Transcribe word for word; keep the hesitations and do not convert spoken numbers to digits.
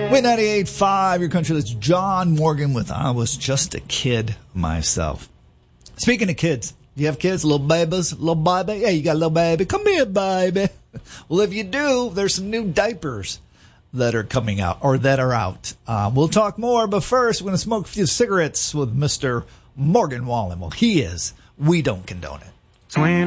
Win ninety-eight point five, your country. That's John Morgan with I Was Just a Kid Myself. Speaking of kids, do you have kids, little babies, little baby? Yeah, you got a little baby. Come here, baby. Well, if you do, there's some new diapers that are coming out or that are out. Uh, we'll talk more, but first, we're going to smoke a few cigarettes with Mister Morgan Wallen. Well, he is. We don't condone it.